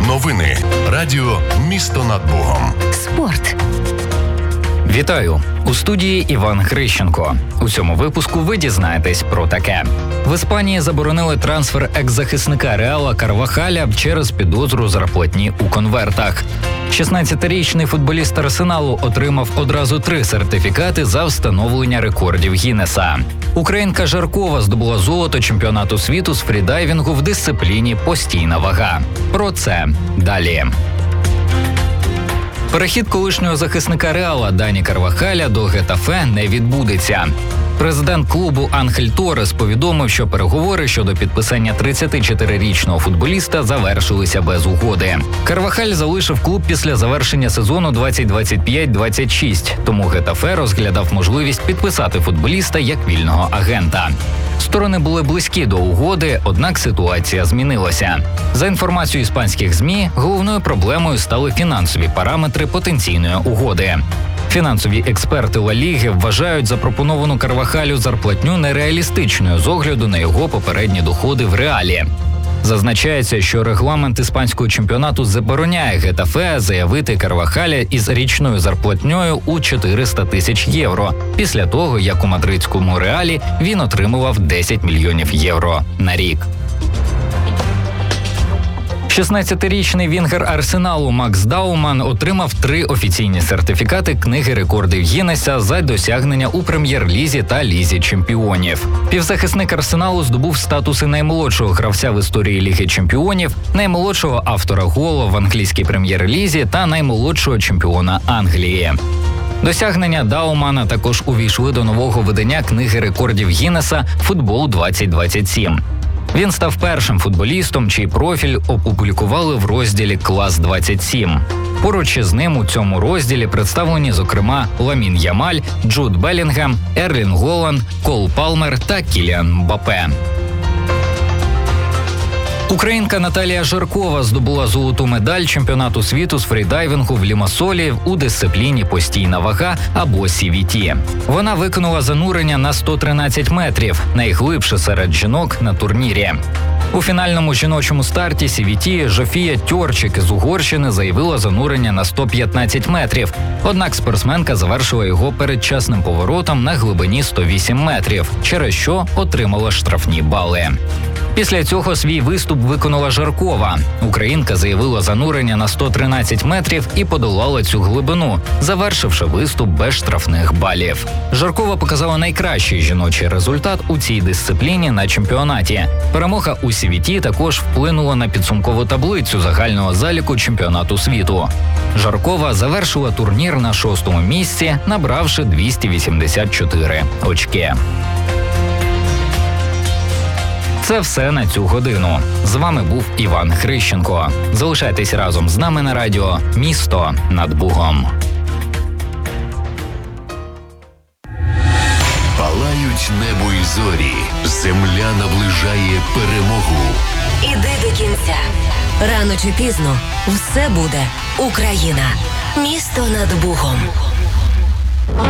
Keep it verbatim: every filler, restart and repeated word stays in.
Новини. Радіо «Місто над Богом». Спорт. Вітаю! У студії Іван Хрищенко. У цьому випуску ви дізнаєтесь про таке. В Іспанії заборонили трансфер екс-захисника Реала Карвахаля через підозру зарплатні у конвертах. шістнадцятирічний футболіст Арсеналу отримав одразу три сертифікати за встановлення рекордів Гіннеса. Українка Жаркова здобула золото чемпіонату світу з фрідайвінгу в дисципліні «Постійна вага». Про це далі. Перехід колишнього захисника Реала Дані Карвахаля до Гетафе не відбудеться. Президент клубу Анхель Торес повідомив, що переговори щодо підписання тридцятичотирирічного футболіста завершилися без угоди. Карвахаль залишив клуб після завершення сезону двадцять двадцять п'ять двадцять шість, тому Гетафе розглядав можливість підписати футболіста як вільного агента. Сторони були близькі до угоди, однак ситуація змінилася. За інформацією іспанських ЗМІ, головною проблемою стали фінансові параметри потенційної угоди. Фінансові експерти Ла Ліги вважають запропоновану Карвахалю зарплатню нереалістичною з огляду на його попередні доходи в Реалі. Зазначається, що регламент іспанського чемпіонату забороняє Гетафе заявити Карвахаля із річною зарплатньою у чотириста тисяч євро, після того, як у мадридському Реалі він отримував десять мільйонів євро на рік. шістнадцятирічний вінгер Арсеналу Макс Дауман отримав три офіційні сертифікати Книги рекордів Гіннеса за досягнення у прем'єр-лізі та лізі чемпіонів. Півзахисник Арсеналу здобув статуси наймолодшого гравця в історії Ліги чемпіонів, наймолодшого автора голу в англійській прем'єр-лізі та наймолодшого чемпіона Англії. Досягнення Даумана також увійшли до нового видання Книги рекордів Гіннеса «Футбол двадцять двадцять сім». Він став першим футболістом, чий профіль опублікували в розділі «Клас двадцять сім». Поруч із ним у цьому розділі представлені, зокрема, Ламін Ямаль, Джуд Белінгем, Ерлінг Голланд, Кол Палмер та Кіліан Мбаппе. Українка Наталія Жаркова здобула золоту медаль чемпіонату світу з фрідайвінгу в Лімасолі у дисципліні «Постійна вага» або сі ві ті. Вона виконала занурення на сто тринадцять метрів, найглибше серед жінок на турнірі. У фінальному жіночому старті сі ві ті Жофія Тьорчик із Угорщини заявила занурення на сто п'ятнадцять метрів, однак спортсменка завершила його передчасним поворотом на глибині сто вісім метрів, через що отримала штрафні бали. Після цього свій виступ виконала Жаркова. Українка заявила занурення на сто тринадцять метрів і подолала цю глибину, завершивши виступ без штрафних балів. Жаркова показала найкращий жіночий результат у цій дисципліні на чемпіонаті. Перемога у сі ві ті також вплинула на підсумкову таблицю загального заліку чемпіонату світу. Жаркова завершила турнір на шостому місці, набравши двісті вісімдесят чотири очки. Це все на цю годину. З вами був Іван Хрищенко. Залишайтесь разом з нами на радіо «Місто над Богом». Палають небо і зорі. Земля наближає перемогу. Іди до кінця. Рано чи пізно все буде Україна. Місто над Богом.